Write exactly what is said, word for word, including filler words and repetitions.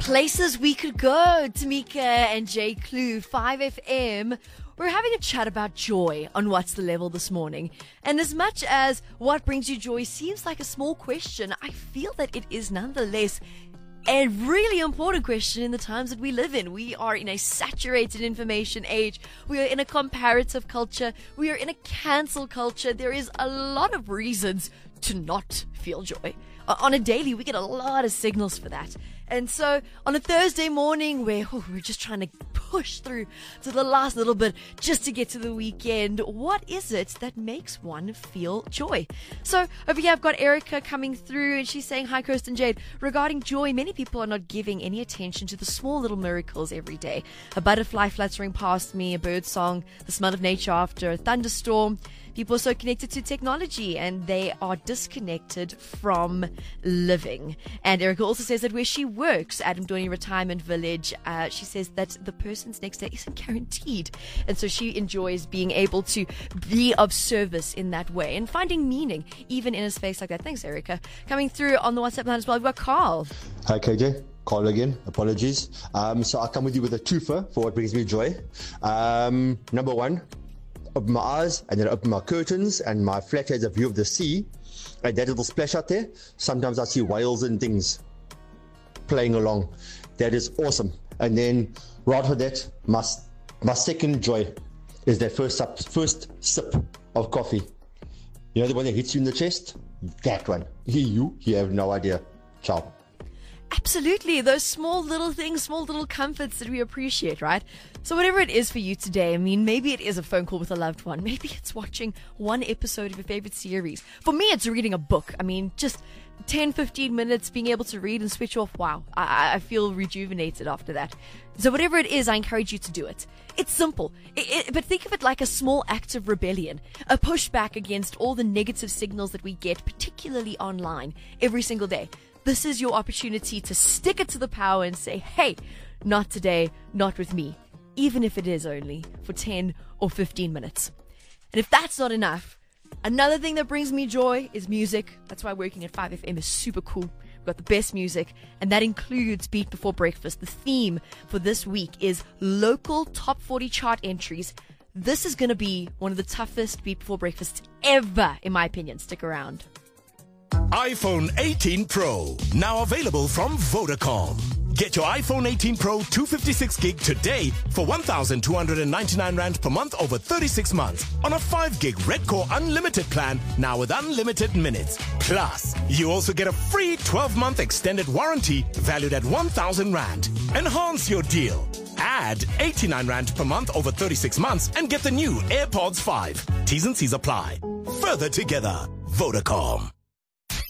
Places we could go. Tamika and Jay Clue, five F M. We're having a chat about joy on What's the Level this morning. And as much as what brings you joy seems like a small question, I feel that it is nonetheless a really important question in the times that we live in. We are in a saturated information age. We are in a comparative culture. We are in a cancel culture. There is a lot of reasons to not feel joy. On a daily, we get a lot of signals for that. And so on a Thursday morning where oh, we're just trying to push through to the last little bit just to get to the weekend, what is it that makes one feel joy? So over here I've got Erica coming through and she's saying, hi Kirsten Jade, regarding joy, many people are not giving any attention to the small little miracles every day. A butterfly fluttering past me, a bird song, the smell of nature after a thunderstorm. People are so connected to technology and they are disconnected from living. And Erica also says that where she works, Adam Doni Retirement Village, uh, she says that the person's next day isn't guaranteed. And so she enjoys being able to be of service in that way and finding meaning even in a space like that. Thanks, Erica. Coming through on the WhatsApp line as well, we've got Carl. Hi, K J. Carl again. Apologies. Um, so I'll come with you with a twofer for what brings me joy. Um, number one, open my eyes and then open my curtains and my flat has a view of the sea and that little splash out there. Sometimes I see whales and things playing along. That is awesome. And then right for that, my, my second joy is that first sip, first sip of coffee. You know the one that hits you in the chest? That one. You, you have no idea. Ciao. Absolutely. Those small little things, small little comforts that we appreciate, right? So whatever it is for you today, I mean, maybe it is a phone call with a loved one. Maybe it's watching one episode of your favorite series. For me, it's reading a book. I mean, just ten, fifteen minutes being able to read and switch off. Wow. I, I feel rejuvenated after that. So whatever it is, I encourage you to do it. It's simple, it, it, but think of it like a small act of rebellion, a pushback against all the negative signals that we get, particularly online, every single day. This is your opportunity to stick it to the power and say, hey, not today, not with me, even if it is only for ten or fifteen minutes. And if that's not enough, another thing that brings me joy is music. That's why working at five F M is super cool. We've got the best music, and that includes Beat Before Breakfast. The theme for this week is local top forty chart entries. This is going to be one of the toughest Beat Before Breakfasts ever, in my opinion. Stick around. iPhone eighteen Pro, now available from Vodacom. Get your iPhone eighteen Pro two fifty-six gig today for one thousand two hundred ninety-nine rand per month over thirty-six months on a five gig Red Core Unlimited plan, now with unlimited minutes. Plus, you also get a free twelve month extended warranty valued at one thousand rand. Enhance your deal. Add eighty-nine rand per month over thirty-six months and get the new AirPods five. T's and C's apply. Further together, Vodacom.